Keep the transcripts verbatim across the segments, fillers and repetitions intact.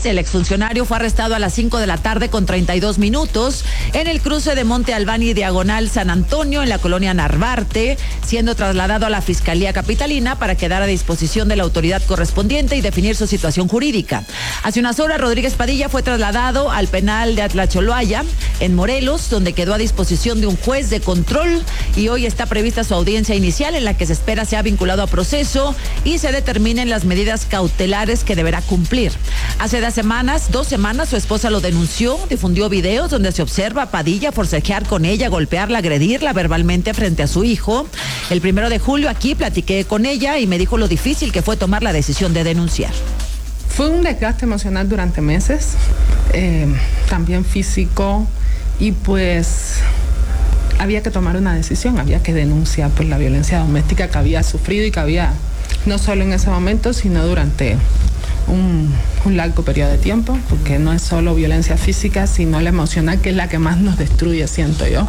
El exfuncionario fue arrestado a las cinco de la tarde con treinta y dos minutos en el cruce de Monte Albán y Diagonal San Antonio en la colonia Narvarte, siendo trasladado a la Fiscalía Capitalina para quedar a disposición de la autoridad correspondiente y definir su situación jurídica. Hace unas horas, Rodríguez Padilla fue trasladado al penal de Atlacholoaya, en Morelos, donde quedó a disposición de un juez de control y hoy está prevista su audiencia inicial en la que se espera sea vinculado a proceso y se determinen las medidas cautelares que deberá cumplir. Hace dos semanas, dos semanas, su esposa lo denunció, difundió videos donde se observa a Padilla forcejear con ella, golpearla, agredirla verbalmente frente a su hijo. El primero de julio aquí platiqué con ella y me dijo lo difícil que fue tomar la decisión de denunciar. Fue un desgaste emocional durante meses, eh, también físico, y pues había que tomar una decisión, había que denunciar pues la violencia doméstica que había sufrido y que había, no solo en ese momento, sino durante un, un largo periodo de tiempo, porque no es solo violencia física, sino la emocional, que es la que más nos destruye, siento yo.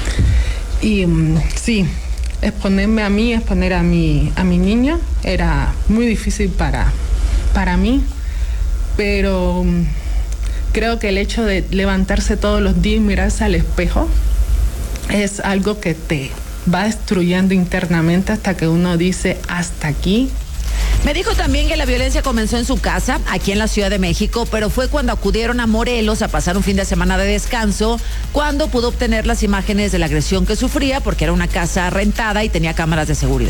Y um, sí, exponerme a mí, exponer a mi, a mi niño, era muy difícil para, para mí, pero um, creo que el hecho de levantarse todos los días y mirarse al espejo es algo que te va destruyendo internamente hasta que uno dice hasta aquí. Me dijo también que la violencia comenzó en su casa, aquí en la Ciudad de México, pero fue cuando acudieron a Morelos a pasar un fin de semana de descanso, cuando pudo obtener las imágenes de la agresión que sufría, porque era una casa rentada y tenía cámaras de seguridad.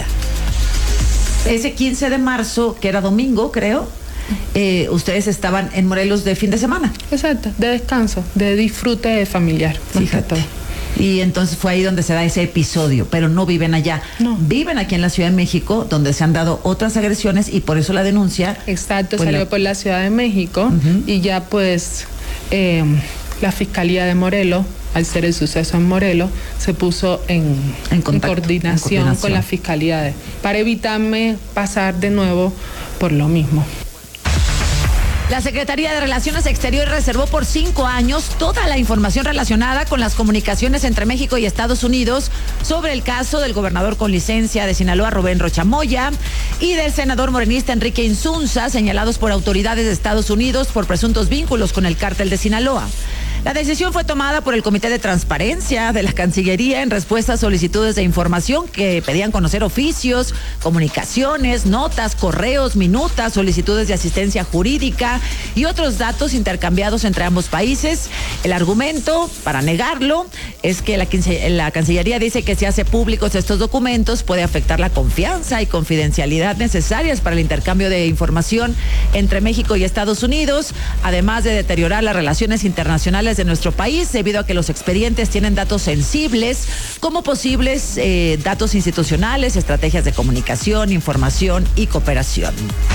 Ese quince de marzo, que era domingo, creo, eh, ustedes estaban en Morelos de fin de semana. Exacto, de descanso, de disfrute familiar. Fíjate. Y entonces fue ahí donde se da ese episodio, pero no viven allá. No. Viven aquí en la Ciudad de México, donde se han dado otras agresiones y por eso la denuncia. Exacto, pues salió la... por la Ciudad de México uh-huh. y ya pues eh, la Fiscalía de Morelos, al ser el suceso en Morelos, se puso en, en, contacto, en, coordinación, en coordinación con la Fiscalía de, para evitarme pasar de nuevo por lo mismo. La Secretaría de Relaciones Exteriores reservó por cinco años toda la información relacionada con las comunicaciones entre México y Estados Unidos sobre el caso del gobernador con licencia de Sinaloa, Rubén Rocha Moya, y del senador morenista Enrique Insunza, señalados por autoridades de Estados Unidos por presuntos vínculos con el cártel de Sinaloa. La decisión fue tomada por el Comité de Transparencia de la Cancillería en respuesta a solicitudes de información que pedían conocer oficios, comunicaciones, notas, correos, minutas, solicitudes de asistencia jurídica y otros datos intercambiados entre ambos países. El argumento para negarlo es que la, la Cancillería dice que si hace públicos estos documentos puede afectar la confianza y confidencialidad necesarias para el intercambio de información entre México y Estados Unidos, además de deteriorar las relaciones internacionales de nuestro país, debido a que los expedientes tienen datos sensibles, como posibles eh, datos institucionales, estrategias de comunicación, información y cooperación.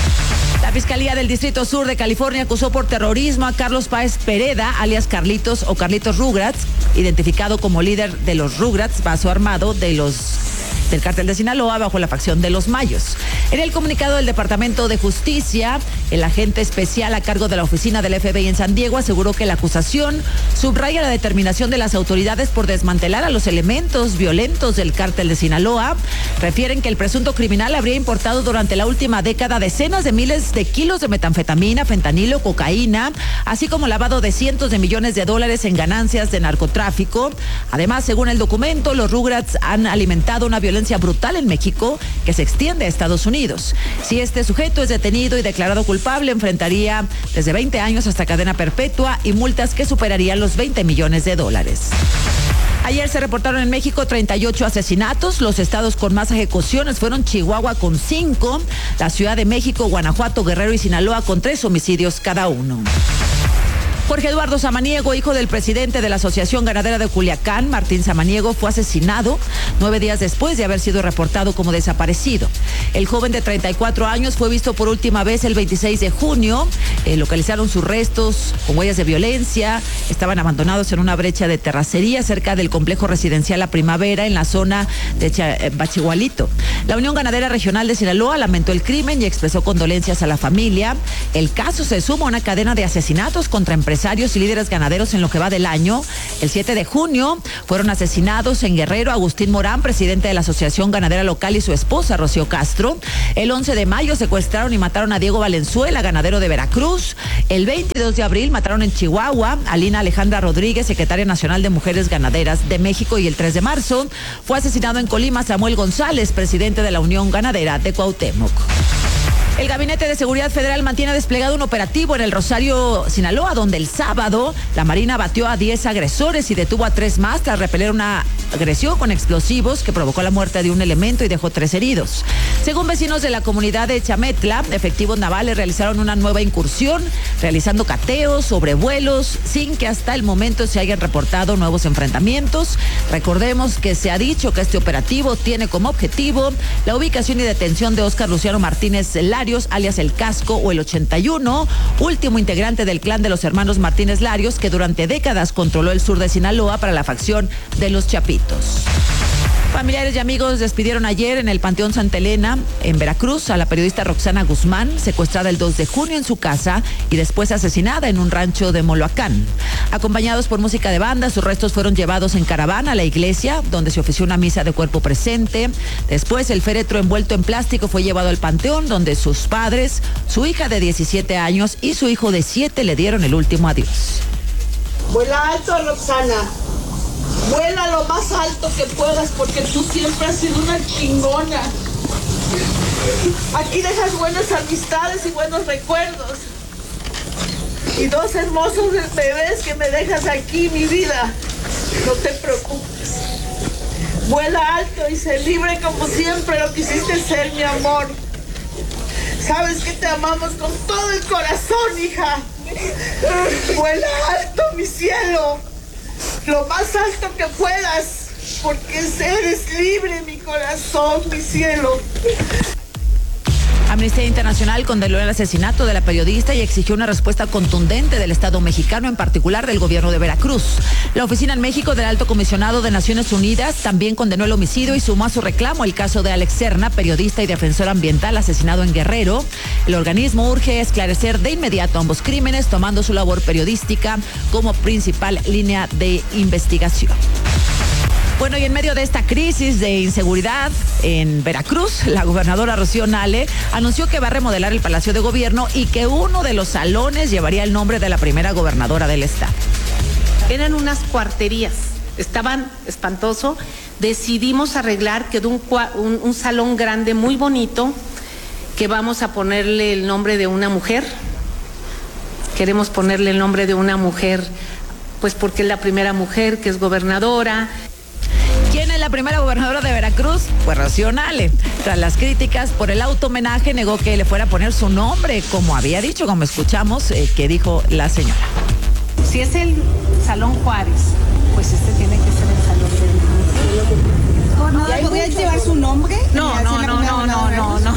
La Fiscalía del Distrito Sur de California acusó por terrorismo a Carlos Páez Pereda, alias Carlitos o Carlitos Rugrats, identificado como líder de los Rugrats, vaso armado de los del cártel de Sinaloa bajo la facción de los Mayos. En el comunicado del Departamento de Justicia, el agente especial a cargo de la oficina del F B I en San Diego aseguró que la acusación subraya la determinación de las autoridades por desmantelar a los elementos violentos del cártel de Sinaloa. Refieren que el presunto criminal habría importado durante la última década decenas de miles de kilos de metanfetamina, fentanilo, cocaína, así como lavado de cientos de millones de dólares en ganancias de narcotráfico. Además, según el documento, los Rugrats han alimentado una violencia brutal en México que se extiende a Estados Unidos. Si este sujeto es detenido y declarado culpable, enfrentaría desde veinte años hasta cadena perpetua y multas que superarían los veinte millones de dólares. Ayer se reportaron en México treinta y ocho asesinatos. Los estados con más ejecuciones fueron Chihuahua con cinco, la Ciudad de México, Guanajuato, Guerrero y Sinaloa con tres homicidios cada uno. Jorge Eduardo Samaniego, hijo del presidente de la Asociación Ganadera de Culiacán, Martín Samaniego, fue asesinado nueve días después de haber sido reportado como desaparecido. El joven de treinta y cuatro años fue visto por última vez el veintiséis de junio. Eh, localizaron sus restos con huellas de violencia. Estaban abandonados en una brecha de terracería cerca del complejo residencial La Primavera en la zona de Ch- eh, Bachihualito. La Unión Ganadera Regional de Sinaloa lamentó el crimen y expresó condolencias a la familia. El caso se suma a una cadena de asesinatos contra empresarios empresarios y líderes ganaderos en lo que va del año. El siete de junio fueron asesinados en Guerrero Agustín Morán, presidente de la Asociación Ganadera Local, y su esposa Rocío Castro. El once de mayo secuestraron y mataron a Diego Valenzuela, ganadero de Veracruz. El veintidós de abril mataron en Chihuahua a Lina Alejandra Rodríguez, secretaria nacional de Mujeres Ganaderas de México. Y el tres de marzo fue asesinado en Colima Samuel González, presidente de la Unión Ganadera de Cuauhtémoc. El Gabinete de Seguridad Federal mantiene desplegado un operativo en el Rosario, Sinaloa, donde el sábado la Marina batió a diez agresores y detuvo a tres más tras repeler una agresión con explosivos que provocó la muerte de un elemento y dejó tres heridos. Según vecinos de la comunidad de Chametla, efectivos navales realizaron una nueva incursión, realizando cateos, sobrevuelos, sin que hasta el momento se hayan reportado nuevos enfrentamientos. Recordemos que se ha dicho que este operativo tiene como objetivo la ubicación y detención de Óscar Luciano Martínez Larios, alias El Casco o el ochenta y uno, último integrante del clan de los hermanos Martínez Larios, que durante décadas controló el sur de Sinaloa para la facción de los Chapitos. Familiares y amigos despidieron ayer en el Panteón Santa Elena, en Veracruz, a la periodista Roxana Guzmán, secuestrada el dos de junio en su casa y después asesinada en un rancho de Moloacán. Acompañados por música de banda, sus restos fueron llevados en caravana a la iglesia, donde se ofició una misa de cuerpo presente. Después, el féretro envuelto en plástico fue llevado al panteón, donde sus padres, su hija de diecisiete años y su hijo de siete le dieron el último adiós. Vuela alto, Roxana. Vuela lo más alto que puedas, porque tú siempre has sido una chingona. Aquí dejas buenas amistades y buenos recuerdos. Y dos hermosos bebés que me dejas aquí, mi vida. No te preocupes. Vuela alto y sé libre como siempre lo quisiste ser, mi amor. Sabes que te amamos con todo el corazón, hija. Vuela alto, mi cielo. Lo más alto que puedas, porque eres libre, mi corazón, mi cielo. Amnistía Internacional condenó el asesinato de la periodista y exigió una respuesta contundente del Estado mexicano, en particular del gobierno de Veracruz. La oficina en México del Alto Comisionado de Naciones Unidas también condenó el homicidio y sumó a su reclamo el caso de Alex Serna, periodista y defensor ambiental asesinado en Guerrero. El organismo urge esclarecer de inmediato ambos crímenes, tomando su labor periodística como principal línea de investigación. Bueno, y en medio de esta crisis de inseguridad en Veracruz, la gobernadora Rocío Nale anunció que va a remodelar el Palacio de Gobierno y que uno de los salones llevaría el nombre de la primera gobernadora del estado. Eran unas cuarterías, estaban espantoso. Decidimos arreglar, quedó un, un, un salón grande muy bonito, que vamos a ponerle el nombre de una mujer. Queremos ponerle el nombre de una mujer, pues porque es la primera mujer que es gobernadora. ¿Quién es la primera gobernadora de Veracruz? Pues Rocío Nale. Tras las críticas por el auto-homenaje, negó que le fuera a poner su nombre, como había dicho, como escuchamos, eh, que dijo la señora. Si es el Salón Juárez, pues este tiene que ser el Salón del... ¿No podría llevar su nombre? No, no, no, no, no, no, no, no, no,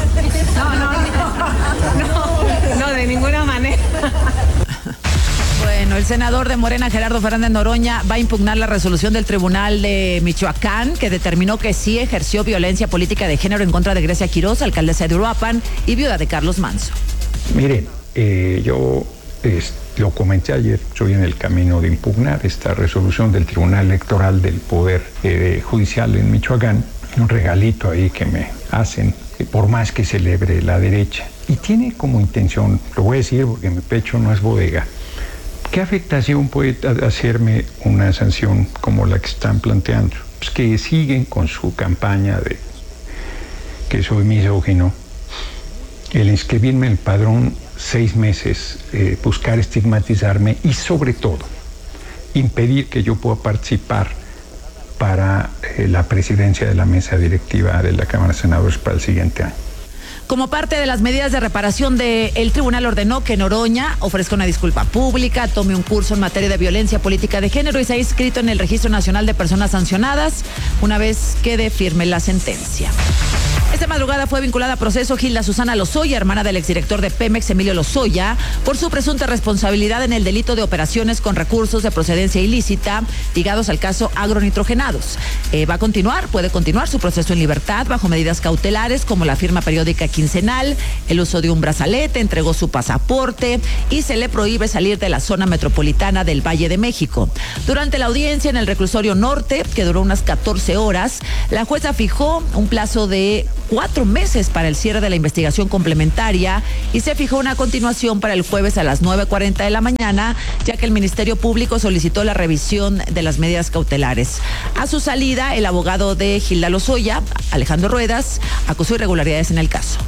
no, no, de ninguna manera. Bueno, el senador de Morena, Gerardo Fernández Noroña, va a impugnar la resolución del Tribunal de Michoacán, que determinó que sí ejerció violencia política de género en contra de Grecia Quiroz, alcaldesa de Uruapan y viuda de Carlos Manso. Miren, eh, yo eh, lo comenté ayer, estoy en el camino de impugnar esta resolución del Tribunal Electoral del Poder eh, Judicial en Michoacán, un regalito ahí que me hacen, eh, por más que celebre la derecha. Y tiene como intención, lo voy a decir porque mi pecho no es bodega, ¿qué afectación puede hacerme una sanción como la que están planteando? Pues que siguen con su campaña de que soy misógino, el inscribirme en el padrón seis meses, eh, buscar estigmatizarme y sobre todo impedir que yo pueda participar para eh, la presidencia de la mesa directiva de la Cámara de Senadores para el siguiente año. Como parte de las medidas de reparación, de, el tribunal ordenó que Noroña ofrezca una disculpa pública, tome un curso en materia de violencia política de género y sea inscrito en el Registro Nacional de Personas Sancionadas una vez quede firme la sentencia. Esta madrugada fue vinculada a proceso Gilda Susana Lozoya, hermana del exdirector de Pemex, Emilio Lozoya, por su presunta responsabilidad en el delito de operaciones con recursos de procedencia ilícita ligados al caso agronitrogenados. Eh, va a continuar, puede continuar su proceso en libertad bajo medidas cautelares como la firma periódica quincenal, el uso de un brazalete, entregó su pasaporte y se le prohíbe salir de la zona metropolitana del Valle de México. Durante la audiencia en el reclusorio norte, que duró unas catorce horas, la jueza fijó un plazo de cuatro meses para el cierre de la investigación complementaria y se fijó una continuación para el jueves a las nueve cuarenta de la mañana, ya que el Ministerio Público solicitó la revisión de las medidas cautelares. A su salida, el abogado de Gilda Lozoya, Alejandro Ruedas, acusó irregularidades en el caso.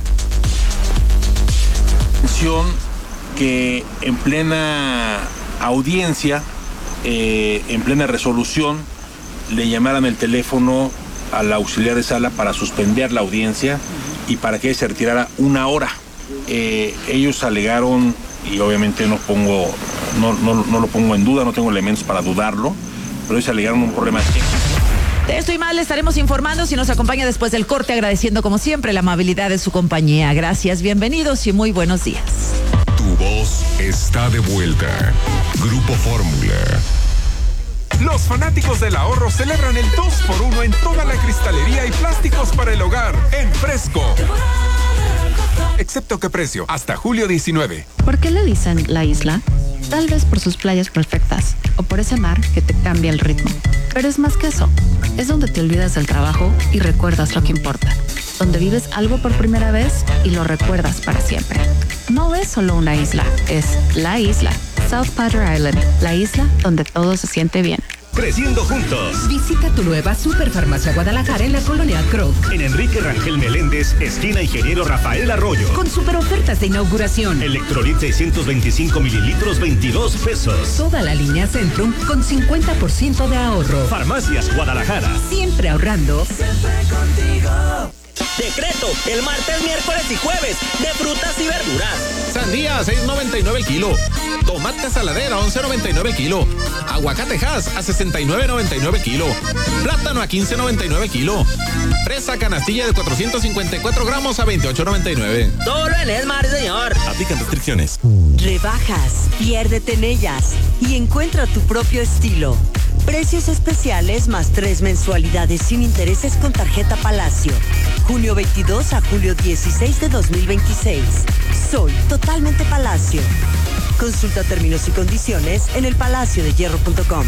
Que en plena audiencia, eh, en plena resolución, le llamaran el teléfono al auxiliar de sala para suspender la audiencia y para que se retirara una hora. Eh, ellos alegaron, y obviamente no pongo, no, no, no lo pongo en duda, no tengo elementos para dudarlo, pero ellos alegaron un problema técnico. De esto y más le estaremos informando si nos acompaña después del corte, agradeciendo como siempre la amabilidad de su compañía. Gracias, bienvenidos y muy buenos días. Tu voz está de vuelta. Grupo Fórmula. Los fanáticos del ahorro celebran el dos por uno en toda la cristalería y plásticos para el hogar en Fresco. Excepto que precio, hasta julio diecinueve. ¿Por qué le dicen la isla? Tal vez por sus playas perfectas o por ese mar que te cambia el ritmo. Pero es más que eso. Es donde te olvidas del trabajo y recuerdas lo que importa. Donde vives algo por primera vez y lo recuerdas para siempre. No es solo una isla, es la isla. South Padre Island, la isla donde todo se siente bien. Creciendo juntos. Visita tu nueva Superfarmacia Guadalajara en la colonia Croc. En Enrique Rangel Meléndez, esquina Ingeniero Rafael Arroyo. Con super ofertas de inauguración. Electrolit seiscientos veinticinco mililitros, veintidós pesos. Toda la línea Centrum con cincuenta por ciento de ahorro. Farmacias Guadalajara. Siempre ahorrando. Siempre contigo. Decreto, el martes, miércoles y jueves, de frutas y verduras. Sandía a seis noventa y nueve el kilo. Tomate saladera a once noventa y nueve el kilo. Aguacate Hass a sesenta y nueve noventa y nueve el kilo. Plátano a quince noventa y nueve el kilo. Fresa canastilla de cuatrocientos cincuenta y cuatro gramos a veintiocho noventa y nueve. Solo en Esmar, señor. Aplican restricciones. Rebajas, piérdete en ellas y encuentra tu propio estilo. Precios especiales más tres mensualidades sin intereses con tarjeta Palacio. Junio veintidós a julio dieciséis de dos mil veintiséis. Soy totalmente Palacio. Consulta términos y condiciones en el palacio de hierro punto com.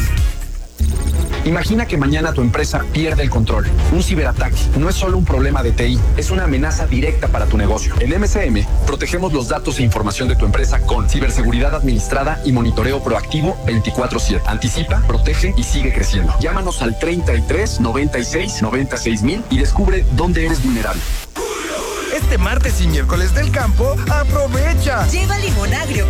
Imagina que mañana tu empresa pierde el control. Un ciberataque no es solo un problema de T I, es una amenaza directa para tu negocio. En M C M protegemos los datos e información de tu empresa con ciberseguridad administrada y monitoreo proactivo veinticuatro siete. Anticipa, protege y sigue creciendo. Llámanos al treinta y tres noventa y seis noventa y seis mil y descubre dónde eres vulnerable. Este martes y miércoles del campo, aprovecha. Lleva limón agrio